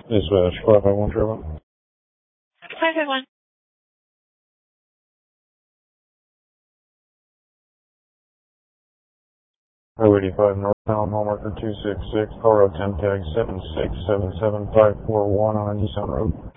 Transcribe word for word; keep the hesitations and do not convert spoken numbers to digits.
Dispatch five five one Trevor. five five one. Highway eighty-five northbound, mile marker two six six, car road ten tag seven six seven seven five four one on Nissan Road.